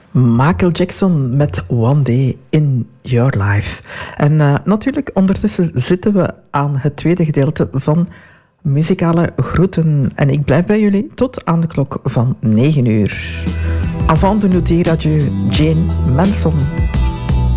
Michael Jackson met One Day in Your Life. En natuurlijk, ondertussen zitten we aan het tweede gedeelte van muzikale groeten. En ik blijf bij jullie tot aan de klok van 9 uur. Avant de nous dire adieu, Jane Manson.